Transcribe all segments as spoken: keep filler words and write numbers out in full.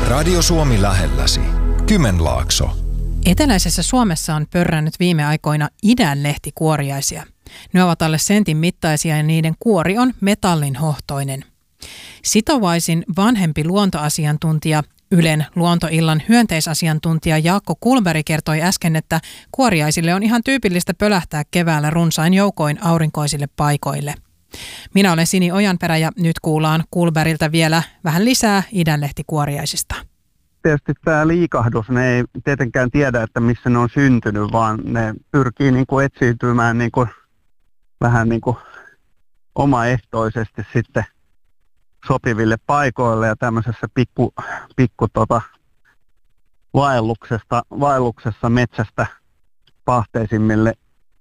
Radio Suomi lähelläsi. Kymenlaakso. Eteläisessä Suomessa on pörrännyt viime aikoina idänlehtikuoriaisia. Ne ovat alle sentin mittaisia ja niiden kuori on metallinhohtoinen. Sitovaisin vanhempi luontoasiantuntija, Ylen luontoillan hyönteisasiantuntija Jaakko Kulberg kertoi äsken, että kuoriaisille on ihan tyypillistä pölähtää keväällä runsain joukoin aurinkoisille paikoille. Minä olen Sini Ojanperä ja nyt kuullaan Kulbergiltä vielä vähän lisää idänlehtikuoriaisista. Tietysti tämä liikahdus, ne ei tietenkään tiedä, että missä ne on syntynyt, vaan ne pyrkii niin kuin etsiytymään niin kuin, vähän niin kuin omaehtoisesti sitten sopiville paikoille ja tämmöisessä pikku, pikku tota, vaelluksesta, vaelluksessa metsästä pahteisimmille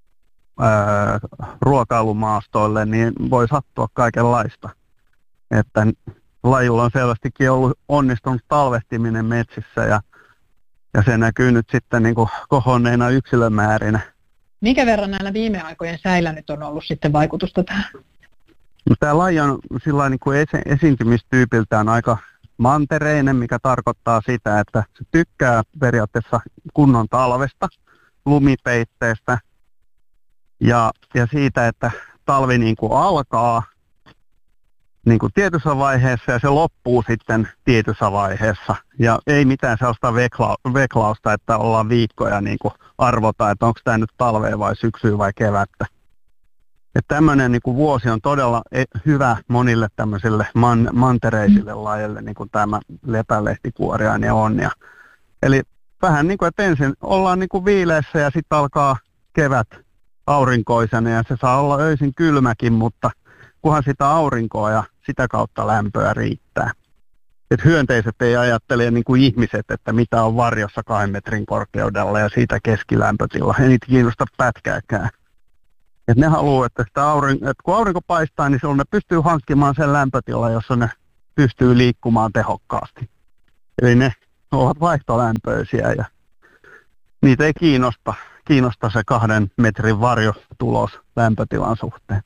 ää, ruokailumaastoille, niin voi sattua kaikenlaista. Että lajilla on selvästikin ollut onnistunut talvehtiminen metsissä ja, ja se näkyy nyt sitten niin kuin kohonneina yksilömäärinä. Minkä verran näillä viime aikojen säillä nyt on ollut sitten vaikutusta tähän? No, tämä laji on sillain niin kuin esi- esiintymistyypiltään aika mantereinen, mikä tarkoittaa sitä, että se tykkää periaatteessa kunnon talvesta, lumipeitteestä ja, ja siitä, että talvi niin kuin alkaa niin kuin tietyssä vaiheessa ja se loppuu sitten tietyssä vaiheessa. Ja ei mitään sellaista vekla- veklausta, että ollaan viikkoja niin kuin arvota, että onko tämä nyt talvea vai syksyä vai kevättä. Että tämmöinen niin kuin vuosi on todella hyvä monille tämmöisille man- mantereisille lajeille, niin kuin tämä lepälehtikuoriainen on. Ja, eli vähän niin kuin, että ensin ollaan niin kuin viileässä ja sitten alkaa kevät aurinkoisena ja se saa olla öisin kylmäkin, mutta kunhan sitä aurinkoa ja sitä kautta lämpöä riittää. Et hyönteiset ei ajattele niin kuin ihmiset, että mitä on varjossa kahden metrin korkeudella ja siitä keskilämpötila. Ei niitä kiinnosta pätkääkään. Et ne haluaa, että, sitä aurin, että kun aurinko paistaa, niin silloin ne pystyy hankkimaan sen lämpötilan, jossa ne pystyy liikkumaan tehokkaasti. Eli ne ovat vaihtolämpöisiä ja niitä ei kiinnosta, kiinnosta se kahden metrin varjotulos lämpötilan suhteen.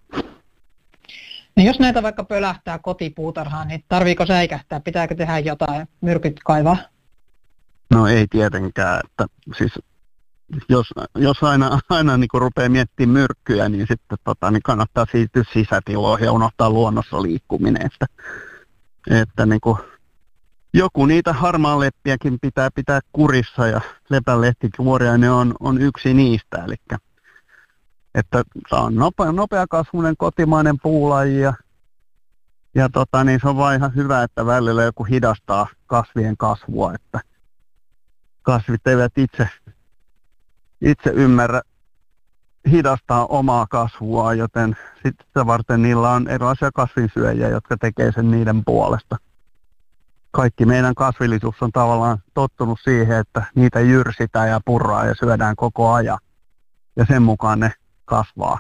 No jos näitä vaikka pölähtää kotipuutarhaan, niin tarviiko säikähtää? Pitääkö tehdä jotain? Myrkyt kaivaa? No ei tietenkään. Että, siis, jos, jos aina, aina niin kuin rupeaa miettimään myrkkyjä, niin sitten tota, niin kannattaa siirtyä sisätiloihin ja unohtaa luonnossa liikkuminen. Että, että niin kuin, joku niitä harmaanleppiäkin pitää pitää kurissa ja lepälehtikuoriainen on, on yksi niistä. Eli että tämä on nopea, nopeakasvuinen kotimainen puulaji ja, ja tota, niin se on vaan ihan hyvä, että välillä joku hidastaa kasvien kasvua, että kasvit eivät itse, itse ymmärrä hidastaa omaa kasvua, joten sitä varten niillä on erilaisia kasvinsyöjiä, jotka tekee sen niiden puolesta. Kaikki meidän kasvillisuus on tavallaan tottunut siihen, että niitä jyrsitään ja purraa ja syödään koko ajan ja sen mukaan ne kasvaa.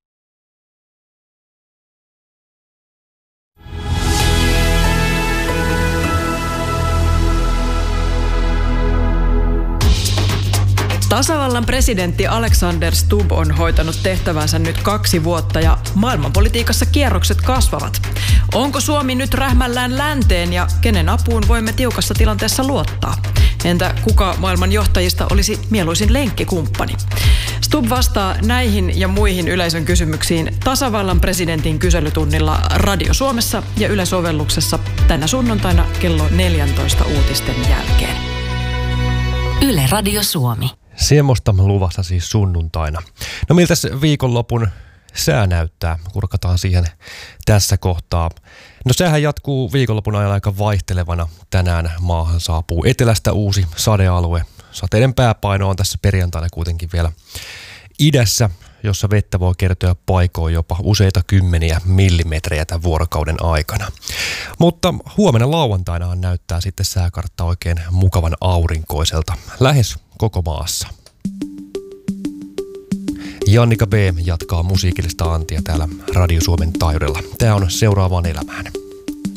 Tasavallan presidentti Alexander Stubb on hoitanut tehtävänsä nyt kaksi vuotta ja maailmanpolitiikassa kierrokset kasvavat. Onko Suomi nyt rähmällään länteen ja kenen apuun voimme tiukassa tilanteessa luottaa? Entä kuka maailman johtajista olisi mieluisin lenkkikumppani? Stubb vastaa näihin ja muihin yleisön kysymyksiin tasavallan presidentin kyselytunnilla Radio Suomessa ja Yle-sovelluksessa tänä sunnuntaina kello neljäntoista uutisten jälkeen. Yle Radio Suomi. Semmoista luvassa siis sunnuntaina. No miltäs viikonlopun sää näyttää? Kurkataan siihen tässä kohtaa. No sehän jatkuu viikonlopun ajan aika vaihtelevana. Tänään maahan saapuu etelästä uusi sadealue. Sateiden pääpaino on tässä perjantaina kuitenkin vielä idässä, jossa vettä voi kertyä paikoin jopa useita kymmeniä millimetrejä tämän vuorokauden aikana. Mutta huomenna lauantainahan näyttää sitten sääkartta oikein mukavan aurinkoiselta lähes koko maassa. Jannika B. jatkaa musiikillista antia täällä Radio Suomen taajuudella. Tämä on Seuraavaan elämään.